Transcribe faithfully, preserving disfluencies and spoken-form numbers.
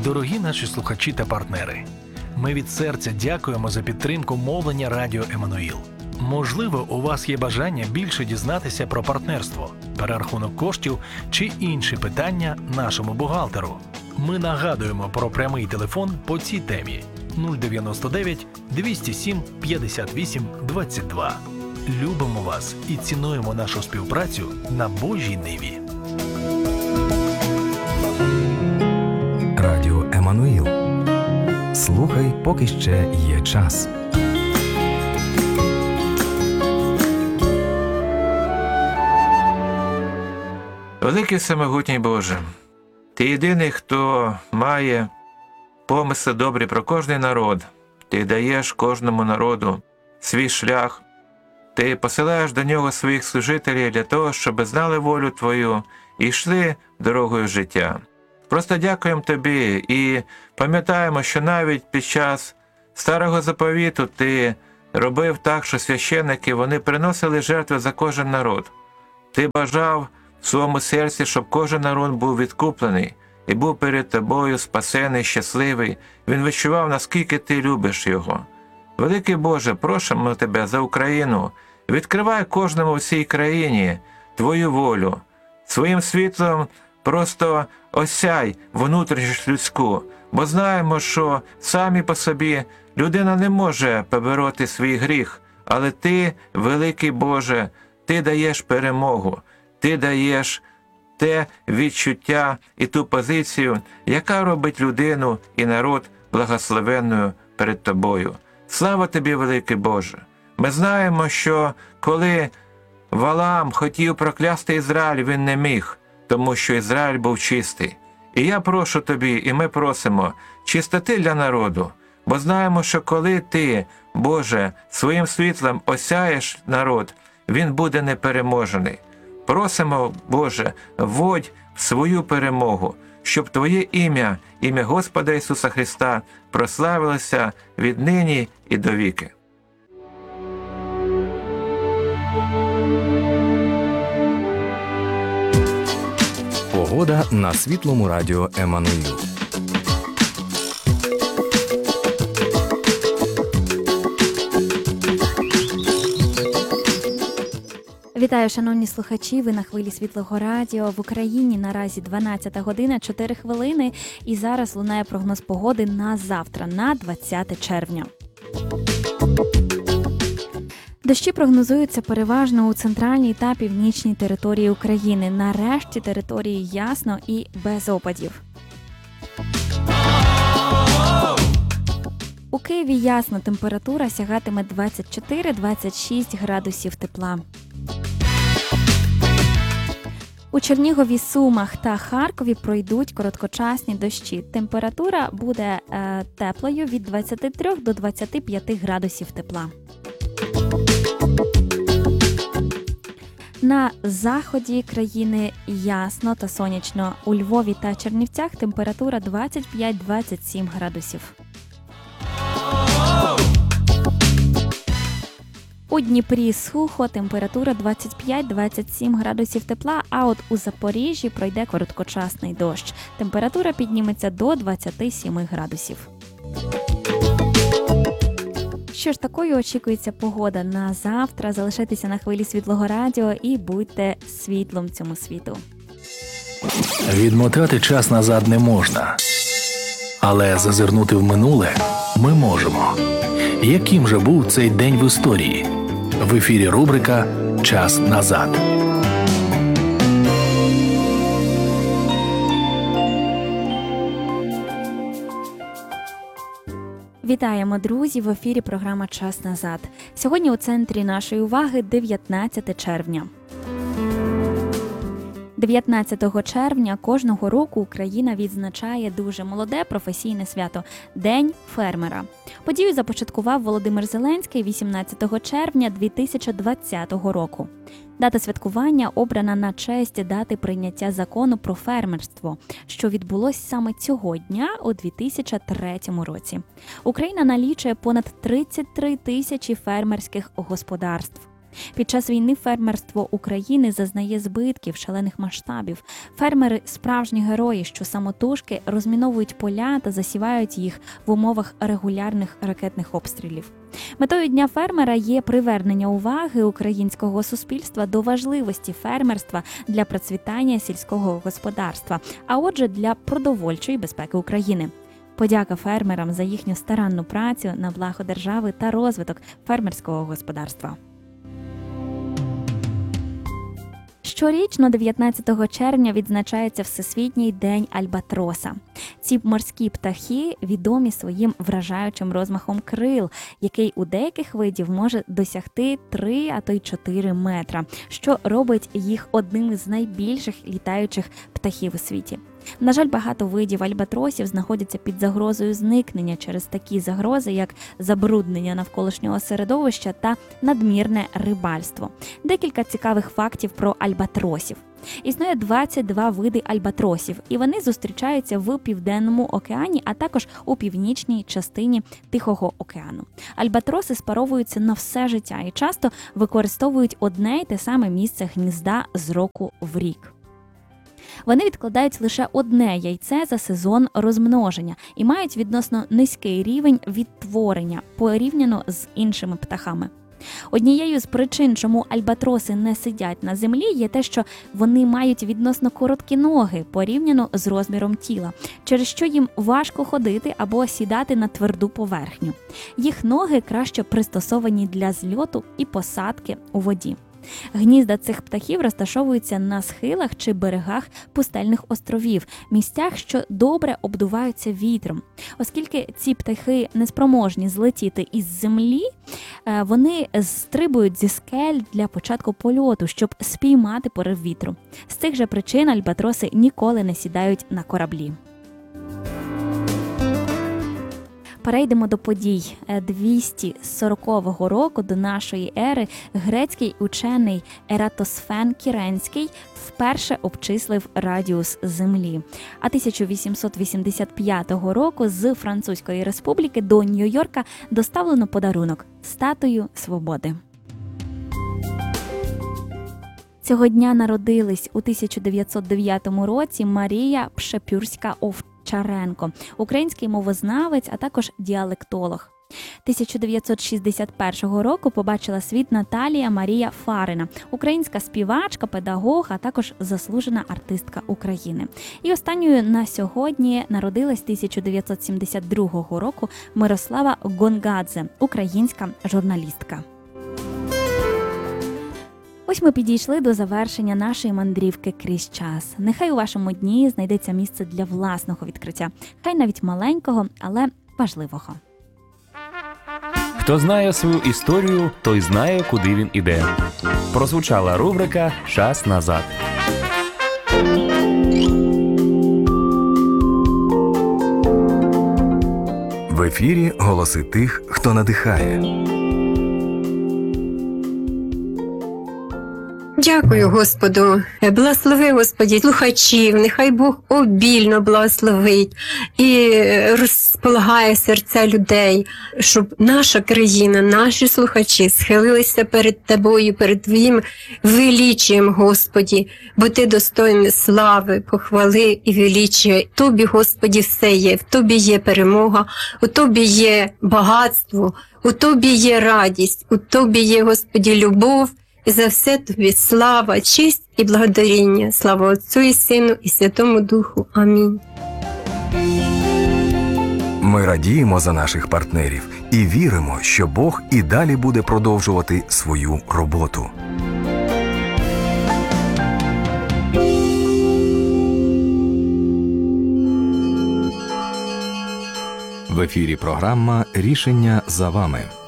Дорогі наші слухачі та партнери, ми від серця дякуємо за підтримку мовлення Радіо Еммануїл. Можливо, у вас є бажання більше дізнатися про партнерство, перерахунок коштів чи інші питання нашому бухгалтеру. Ми нагадуємо про прямий телефон по цій темі нуль дев'яносто дев'ять двісті сім п'ятдесят вісім двадцять два. Любимо вас і цінуємо нашу співпрацю на Божій ниві. Радіо Еммануїл. Слухай, поки ще є час. Великий всемогутній Боже, Ти єдиний, хто має помисли добрі про кожний народ. Ти даєш кожному народу свій шлях. Ти посилаєш до нього своїх служителів для того, щоб знали волю Твою і йшли дорогою життя. Просто дякуємо Тобі і пам'ятаємо, що навіть під час Старого Заповіту Ти робив так, що священники, вони приносили жертви за кожен народ. Ти бажав в своєму серці, щоб кожен народ був відкуплений і був перед Тобою спасений, щасливий. Він відчував, наскільки Ти любиш його. Великий Боже, просимо Тебе за Україну. Відкривай кожному в цій країні Твою волю. Своїм світлом просто осяй внутрішність людську, бо знаємо, що самі по собі людина не може побороти свій гріх, але Ти, великий Боже, Ти даєш перемогу, Ти даєш те відчуття і ту позицію, яка робить людину і народ благословенною перед Тобою. Слава Тобі, великий Боже! Ми знаємо, що коли Валаам хотів проклясти Ізраїль, він не міг, тому що Ізраїль був чистий. І я прошу Тобі, і ми просимо чистоти для народу, бо знаємо, що коли Ти, Боже, своїм світлом осяєш народ, він буде непереможений. Просимо, Боже, вводь в свою перемогу, щоб Твоє ім'я, ім'я Господа Ісуса Христа, прославилося віднині і до віки. Погода на світлому радіо Еммануїл. Вітаю, шановні слухачі, ви на хвилі Світлого радіо. В Україні наразі дванадцята година чотири хвилини і зараз лунає прогноз погоди на завтра, на двадцяте червня. Дощі прогнозуються переважно у центральній та північній території України. На решті території ясно і без опадів. У Києві ясно, температура сягатиме двадцять чотири - двадцять шість градусів тепла. У Чернігові, Сумах та Харкові пройдуть короткочасні дощі. Температура буде е, теплою від двадцяти трьох до двадцяти п'яти градусів тепла. На заході країни ясно та сонячно. У Львові та Чернівцях температура двадцять п'ять - двадцять сім градусів. У Дніпрі сухо, температура двадцять п'ять - двадцять сім градусів тепла, а от у Запоріжжі пройде короткочасний дощ. Температура підніметься до двадцяти семи градусів. Що ж, такою очікується погода на завтра. Залишайтеся на хвилі Світлого радіо і будьте світлом цьому світу. Відмотати час назад не можна, але зазирнути в минуле ми можемо. Яким же був цей день в історії? В ефірі рубрика «Час назад». Вітаємо, друзі! В ефірі програма «Час назад». Сьогодні у центрі нашої уваги дев'ятнадцяте червня. дев'ятнадцятого червня кожного року Україна відзначає дуже молоде професійне свято – День фермера. Подію започаткував Володимир Зеленський вісімнадцятого червня дві тисячі двадцятого року. Дата святкування обрана на честь дати прийняття закону про фермерство, що відбулось саме цього дня у дві тисячі третьому році. Україна налічує понад тридцять три тисячі фермерських господарств. Під час війни фермерство України зазнає збитків, шалених масштабів. Фермери – справжні герої, що самотужки розміновують поля та засівають їх в умовах регулярних ракетних обстрілів. Метою Дня фермера є привернення уваги українського суспільства до важливості фермерства для процвітання сільського господарства, а отже для продовольчої безпеки України. Подяка фермерам за їхню старанну працю на благо держави та розвиток фермерського господарства. Щорічно дев'ятнадцятого червня відзначається Всесвітній день альбатроса. Ці морські птахи відомі своїм вражаючим розмахом крил, який у деяких видів може досягти три, а то й чотири метра, що робить їх одним із найбільших літаючих птахів у світі. На жаль, багато видів альбатросів знаходяться під загрозою зникнення через такі загрози, як забруднення навколишнього середовища та надмірне рибальство. Декілька цікавих фактів про альбатросів. Існує двадцять два види альбатросів, і вони зустрічаються в Південному океані, а також у північній частині Тихого океану. Альбатроси спаровуються на все життя і часто використовують одне й те саме місце гнізда з року в рік. Вони відкладають лише одне яйце за сезон розмноження і мають відносно низький рівень відтворення порівняно з іншими птахами. Однією з причин, чому альбатроси не сидять на землі, є те, що вони мають відносно короткі ноги порівняно з розміром тіла, через що їм важко ходити або сідати на тверду поверхню. Їх ноги краще пристосовані для зльоту і посадки у воді. Гнізда цих птахів розташовуються на схилах чи берегах пустельних островів, місцях, що добре обдуваються вітром. Оскільки ці птахи неспроможні злетіти із землі, вони стрибують зі скель для початку польоту, щоб спіймати порив вітру. З цих же причин альбатроси ніколи не сідають на кораблі. Перейдемо до подій. двісті сорокового року до нашої ери грецький учений Ератосфен Кіренський вперше обчислив радіус Землі. А тисяча вісімсот вісімдесят п'ятого року з Французької республіки до Нью-Йорка доставлено подарунок – статую свободи. Цього дня народились у тисяча дев'ятсот дев'ятому році Марія Пшепюрська-Овчаренко, український мовознавець, а також діалектолог. тисяча дев'ятсот шістдесят першого року побачила світ Наталія Марія Фарина, українська співачка, педагог, а також заслужена артистка України. І останньою на сьогодні народилась тисяча дев'ятсот сімдесят другого року Мирослава Гонгадзе, українська журналістка. Ось ми підійшли до завершення нашої мандрівки крізь час. Нехай у вашому дні знайдеться місце для власного відкриття. Хай навіть маленького, але важливого. Хто знає свою історію, той знає, куди він іде. Прозвучала рубрика «Час назад». В ефірі голоси тих, хто надихає. Дякую, Господу. Благослови, Господі, слухачів, нехай Бог обільно благословить і розполагає серця людей, щоб наша країна, наші слухачі схилилися перед Тобою, перед Твоїм величієм, Господі, бо Ти достойний слави, похвали і величія. Тобі, Господі, все є, в Тобі є перемога, у Тобі є багатство, у Тобі є радість, у Тобі є, Господі, любов. І за все Тобі слава, честь і благодаріння. Слава Отцю і Сину і Святому Духу. Амінь. Ми радіємо за наших партнерів і віримо, що Бог і далі буде продовжувати свою роботу. В ефірі програма «Рішення за вами».